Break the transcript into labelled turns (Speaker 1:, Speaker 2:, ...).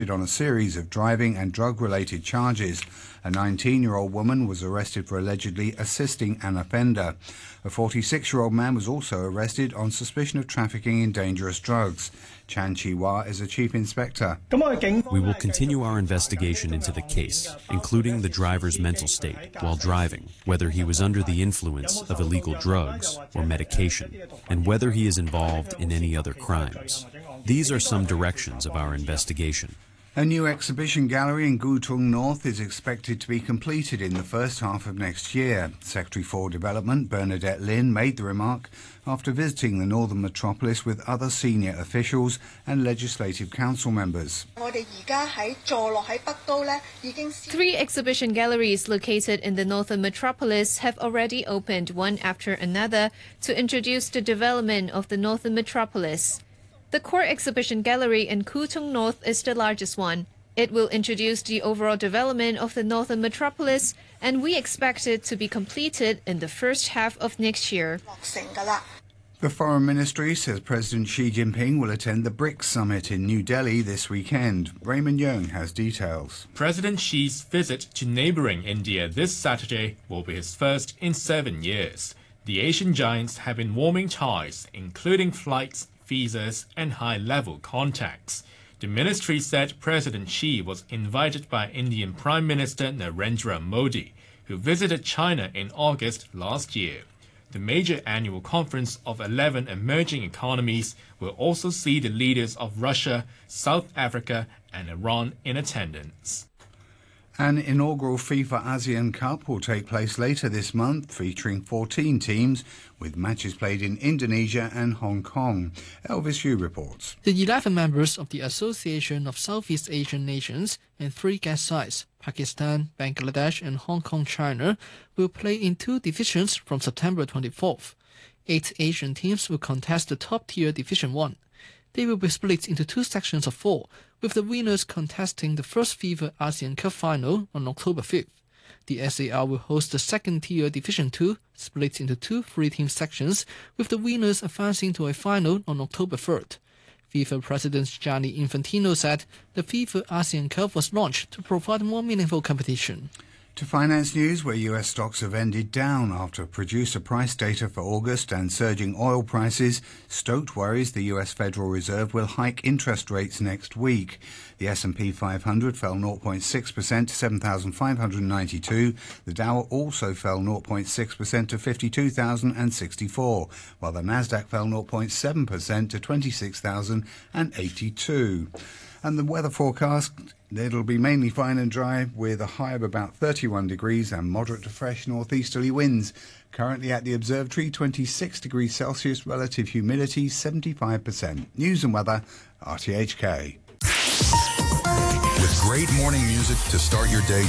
Speaker 1: on a series of driving and drug-related charges. A 19-year-old woman was arrested for allegedly assisting an offender. A 46-year-old man was also arrested on suspicion of trafficking in dangerous drugs. Chan Chi-Hua is a chief inspector.
Speaker 2: We will continue our investigation into the case, including the driver's mental state while driving, whether he was under the influence of illegal drugs or medication, and whether he is involved in any other crimes. These are some directions of our investigation.
Speaker 1: A new exhibition gallery in Gutung North is expected to be completed in the first half of next year. Secretary for Development Bernadette Lin made the remark after visiting the northern metropolis with other senior officials and legislative council members.
Speaker 3: 3 exhibition galleries located in the northern metropolis have already opened one after another to introduce the development of the northern metropolis. The core exhibition gallery in Gutung North is the largest one. It will introduce the overall development of the northern metropolis, and we expect it to be completed in the first half of next year.
Speaker 1: The Foreign Ministry says President Xi Jinping will attend the BRICS summit in New Delhi this weekend. Raymond Young has details.
Speaker 4: President Xi's visit to neighboring India this Saturday will be his first in 7 years. The Asian giants have been warming ties, including flights, visas and high-level contacts. The ministry said President Xi was invited by Indian Prime Minister Narendra Modi, who visited China in August last year. The major annual conference of 11 emerging economies will also see the leaders of Russia, South Africa and Iran in attendance.
Speaker 1: An inaugural FIFA ASEAN Cup will take place later this month, featuring 14 teams, with matches played in Indonesia and Hong Kong. Elvis Yu reports.
Speaker 5: The 11 members of the Association of Southeast Asian Nations and 3 guest sides, Pakistan, Bangladesh and Hong Kong, China, will play in 2 divisions from September 24th. 8 Asian teams will contest the top-tier Division 1. They will be split into 2 sections of 4, with the winners contesting the first FIFA ASEAN Cup final on October 5th. The SAR will host the second-tier Division 2, split into 2 3-team sections, with the winners advancing to a final on October 3rd. FIFA President Gianni Infantino said the FIFA ASEAN Cup was launched to provide more meaningful competition.
Speaker 1: To finance news, where US stocks have ended down after producer price data for August and surging oil prices stoked worries the US Federal Reserve will hike interest rates next week. The S&P 500 fell 0.6% to 7,592. The Dow also fell 0.6% to 52,064, while the Nasdaq fell 0.7% to 26,082. And the weather forecast, it'll be mainly fine and dry with a high of about 31 degrees and moderate to fresh northeasterly winds. Currently at the observatory, 26 degrees Celsius, relative humidity 75%. News and weather, RTHK.
Speaker 6: With great morning music to start your day